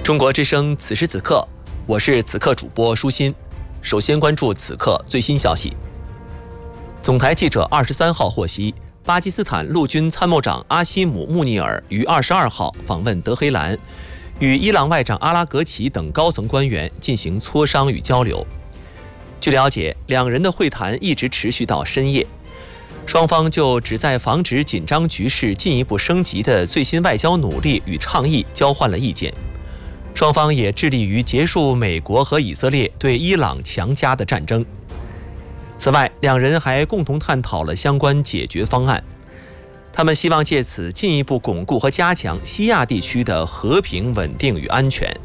中国之声此时此刻，我是此刻主播舒心。首先关注此刻最新消息。总台记者23号获悉，巴基斯坦陆军参谋长阿西姆·穆尼尔于22号访问德黑兰，与伊朗外长阿拉格齐等高层官员进行磋商与交流。据了解，两人的会谈一直持续到深夜，双方就旨在防止紧张局势进一步升级的最新外交努力与倡议交换了意见。双方也致力于结束美国和以色列对伊朗强加的战争。此外，两人还共同探讨了相关解决方案。他们希望借此进一步巩固和加强西亚地区的和平、稳定与安全。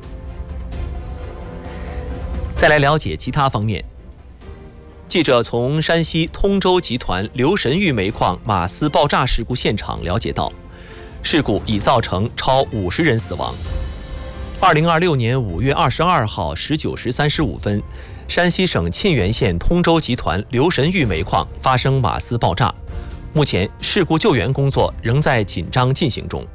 再来了解其他方面。记者从山西通州集团刘神玉煤矿马斯爆炸事故现场了解到，事故已造成超50人死亡。2026年5月22号19时35分，山西省沁源县通州集团刘神玉煤矿发生马斯爆炸。目前，事故救援工作仍在紧张进行中。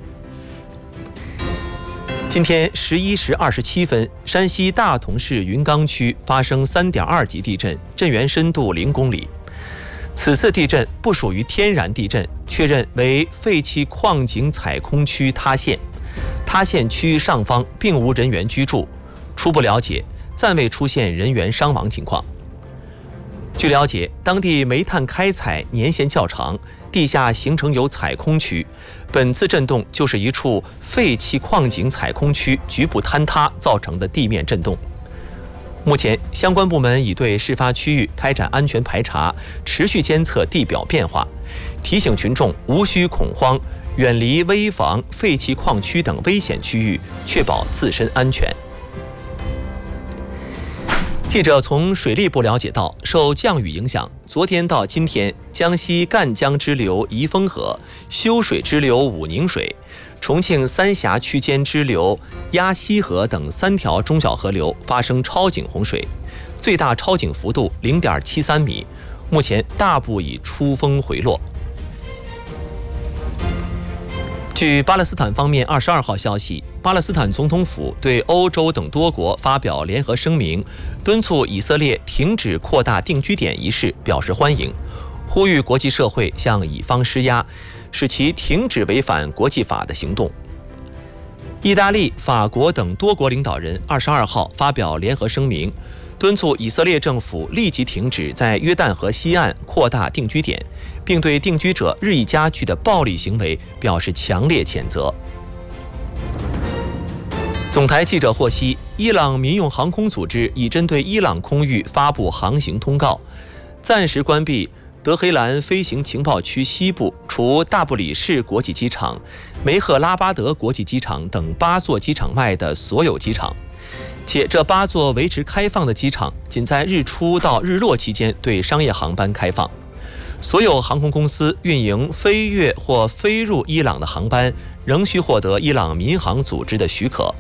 今天11时27分，山西大同市云冈区发生3.2级地震，震源深度0公里。此次地震不属于天然地震，确认为废弃矿井采空区塌陷。塌陷区域上方并无人员居住，初步了解，暂未出现人员伤亡情况。据了解，当地煤炭开采年限较长，地下形成有采空区，本次震动就是一处废弃矿井采空区局部坍塌造成的地面震动。目前，相关部门已对事发区域开展安全排查，持续监测地表变化，提醒群众无需恐慌，远离危房、废弃矿区等危险区域，确保自身安全。记者从水利部了解到，受降雨影响，昨天到今天，江西赣江支流宜丰河、修水支流武宁水、重庆三峡区间支流鸭溪河等3条中小河流发生超警洪水，最大超警幅度0.73米，目前大部已出峰回落。据巴勒斯坦方面22号消息，巴勒斯坦总统府对欧洲等多国发表联合声明，敦促以色列停止扩大定居点一事表示欢迎，呼吁国际社会向以方施压，使其停止违反国际法的行动。意大利、法国等多国领导人22号发表联合声明，敦促以色列政府立即停止在约旦河西岸扩大定居点，并对定居者日益加剧的暴力行为表示强烈谴责。总台记者获悉，伊朗民用航空组织已针对伊朗空域发布航行通告，暂时关闭德黑兰飞行情报区西部除大布里士国际机场、梅赫拉巴德国际机场等8座机场外的所有机场，且这8座维持开放的机场仅在日出到日落期间对商业航班开放。所有航空公司运营飞越或飞入伊朗的航班仍需获得伊朗民航组织的许可。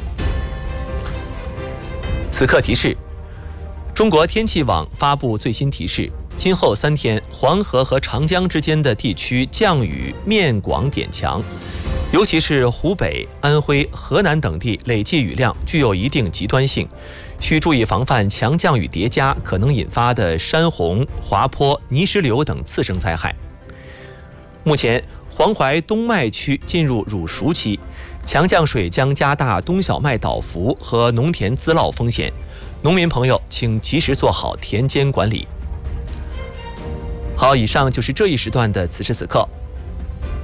此刻提示：中国天气网发布最新提示，今后3天，黄河和长江之间的地区降雨面广点强，尤其是湖北、安徽、河南等地累计雨量具有一定极端性，需注意防范强降雨叠加可能引发的山洪、滑坡、泥石流等次生灾害。目前，黄淮东麦区进入乳熟期，强降水将加大冬小麦倒伏和农田滋涝风险，农民朋友请及时做好田间管理。好，以上就是这一时段的此时此刻，